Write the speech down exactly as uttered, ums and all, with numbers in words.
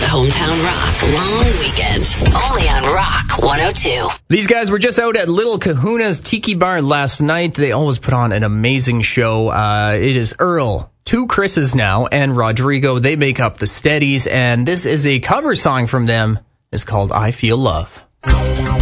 Hometown Rock long weekend, only on Rock one oh two. These guys were just out at Little Kahuna's Tiki Bar last night. They always put on an amazing show. Uh, it is Earl, two Chris's now, and Rodrigo. They make up the Steadies, and this is a cover song from them. It's called I Feel Love.